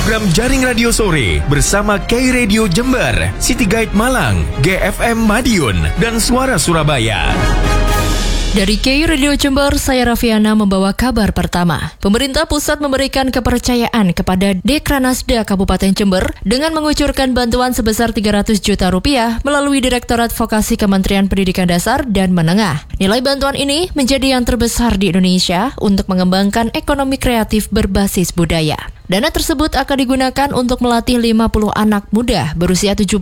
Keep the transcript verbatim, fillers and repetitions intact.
program Jaring Radio Sore bersama K Radio Jember, City Guide Malang, G F M Madiun, dan Suara Surabaya. Dari K Radio Jember, saya Raffiana membawa kabar pertama. Pemerintah pusat memberikan kepercayaan kepada Dekranasda Kabupaten Jember dengan mengucurkan bantuan sebesar tiga ratus juta rupiah melalui Direktorat Vokasi Kementerian Pendidikan Dasar dan Menengah. Nilai bantuan ini menjadi yang terbesar di Indonesia untuk mengembangkan ekonomi kreatif berbasis budaya. Dana tersebut akan digunakan untuk melatih lima puluh anak muda berusia tujuh belas